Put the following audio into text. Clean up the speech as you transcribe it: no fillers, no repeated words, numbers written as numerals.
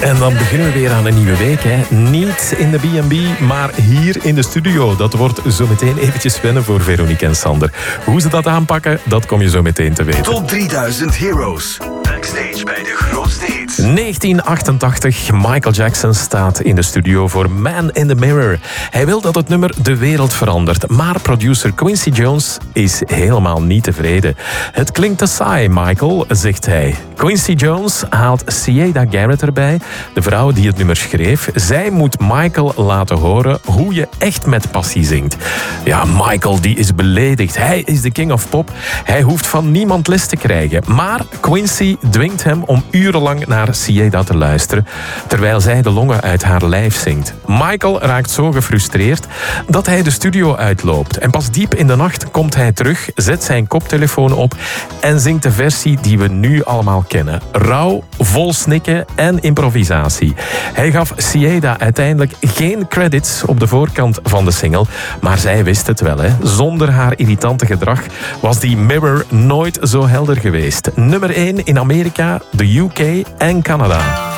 En dan beginnen we weer aan een nieuwe week. Hè. Niet in de B&B, maar hier in de studio. Dat wordt zo meteen eventjes wennen voor Veronique en Sander. Hoe ze dat aanpakken, dat kom je zo meteen te weten. Top 3000 Heroes. Backstage bij de grootste hits. 1988, Michael Jackson staat in de studio voor Man in the Mirror. Hij wil dat het nummer de wereld verandert. Maar producer Quincy Jones is helemaal niet tevreden. Het klinkt te saai, Michael, zegt hij. Quincy Jones haalt Sieda Garrett erbij, de vrouw die het nummer schreef. Zij moet Michael laten horen hoe je echt met passie zingt. Ja, Michael die is beledigd. Hij is de king of pop. Hij hoeft van niemand les te krijgen. Maar Quincy dwingt hem om urenlang naar Sieda te luisteren, terwijl zij de longen uit haar lijf zingt. Michael raakt zo gefrustreerd dat hij de studio uitloopt. En pas diep in de nacht komt hij terug, zet zijn koptelefoon op en zingt de versie die we nu allemaal kennen. Rauw, vol snikken en improvisatie. Hij gaf Sieda uiteindelijk geen credits op de voorkant van de single, maar zij wist het wel. Hè. Zonder haar irritante gedrag was die Mirror nooit zo helder geweest. Nummer 1 in Amerika, de UK en Canada.